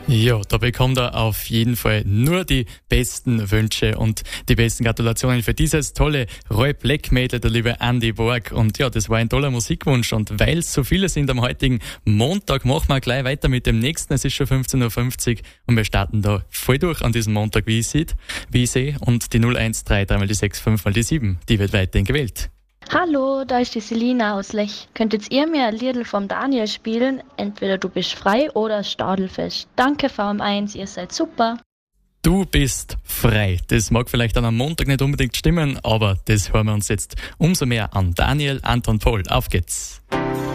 Ja, da bekommt er auf jeden Fall nur die besten Wünsche und die besten Gratulationen für dieses tolle Roy Black-Mädel, der liebe Andy Borg. Und ja, das war ein toller Musikwunsch. Und weil es so viele sind am heutigen Montag, machen wir gleich weiter mit dem nächsten. Es ist schon 15.50 Uhr und wir starten da voll durch an diesem Montag, wie ich sehe. Und die 013, dreimal die 6, 5 mal die 7, die wird weiterhin gewählt. Hallo, da ist die Selina aus Lech. Könntet ihr mir ein Liedl vom Daniel spielen? Entweder Du bist frei oder Stadelfest. Danke VM1, ihr seid super. Du bist frei. Das mag vielleicht dann am Montag nicht unbedingt stimmen, aber das hören wir uns jetzt umso mehr an. Daniel, Anton, Paul, auf geht's.